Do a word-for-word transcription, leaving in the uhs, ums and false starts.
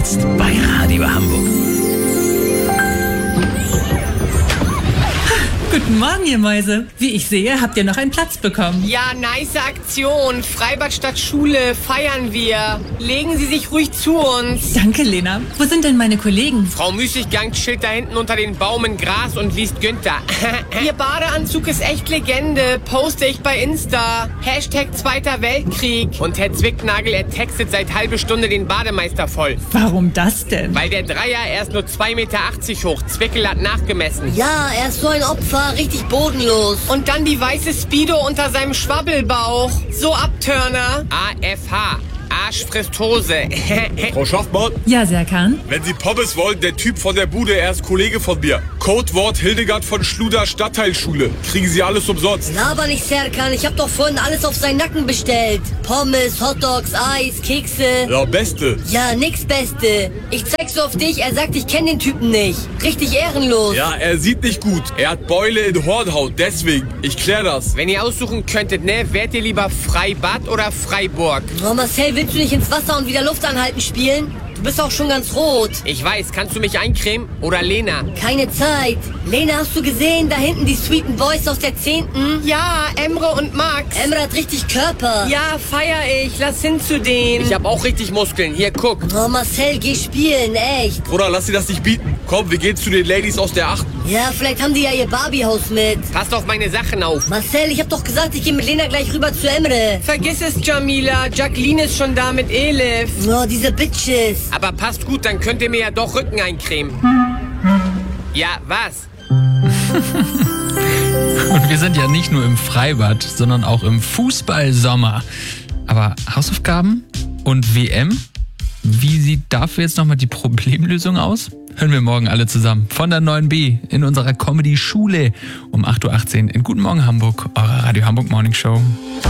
Jetzt bei Radio Hamburg. Guten Morgen, ihr Mäuse. Wie ich sehe, habt ihr noch einen Platz bekommen. Ja, nice Aktion. Freibad statt Schule feiern wir. Legen Sie sich ruhig zu uns. Danke, Lena. Wo sind denn meine Kollegen? Frau Müßiggang chillt da hinten unter den Baum in Gras und liest Günther. Ihr Badeanzug ist echt Legende. Poste ich bei Insta. Hashtag Zweiter Weltkrieg. Und Herr Zwicknagel, er textet seit halbe Stunde den Bademeister voll. Warum das denn? Weil der Dreier erst nur zwei Meter achtzig hoch. Zwickel hat nachgemessen. Ja, er ist so ein Opfer. Richtig bodenlos. Und dann die weiße Speedo unter seinem Schwabbelbauch. So Abturner. A F H. Arsch frisst Hose. Frau Schaffmann? Ja, Serkan? Wenn Sie Pommes wollen, der Typ von der Bude, er ist Kollege von mir. Codewort Hildegard von Schluder Stadtteilschule. Kriegen Sie alles umsonst. Laber nicht, Serkan. Ich hab doch vorhin alles auf seinen Nacken bestellt. Pommes, Hotdogs, Eis, Kekse. Ja, Beste. Ja, nix Beste. Ich zeig's so auf dich. Er sagt, ich kenn den Typen nicht. Richtig ehrenlos. Ja, er sieht nicht gut. Er hat Beule in Hornhaut, deswegen. Ich klär das. Wenn ihr aussuchen könntet, ne, wärt ihr lieber Freibad oder Freiburg? Oh, Marcel, willst du nicht ins Wasser und wieder Luft anhalten spielen? Du bist auch schon ganz rot. Ich weiß, kannst du mich eincremen? Oder Lena? Keine Zeit. Lena, hast du gesehen? Da hinten die sweeten Boys aus der zehnten. Ja, Emre und Max. Emre hat richtig Körper. Ja, feier ich. Lass hin zu denen. Ich hab auch richtig Muskeln. Hier, guck. Oh, Marcel, geh spielen, echt. Bruder, lass dir das nicht bieten. Komm, wir gehen zu den Ladies aus der achten. Ja, vielleicht haben die ja ihr Barbiehaus mit. Passt auf meine Sachen auf. Marcel, ich hab doch gesagt, ich gehe mit Lena gleich rüber zu Emre. Vergiss es, Jamila. Jacqueline ist schon da mit Elif. Oh, diese Bitches. Aber passt gut, dann könnt ihr mir ja doch Rücken eincremen. Ja, was? Und wir sind ja nicht nur im Freibad, sondern auch im Fußballsommer. Aber Hausaufgaben und W M? Wie sieht dafür jetzt nochmal die Problemlösung aus? Hören wir morgen alle zusammen von der neun B in unserer Comedy-Schule um acht Uhr achtzehn in Guten Morgen Hamburg, eurer Radio Hamburg Morning Show.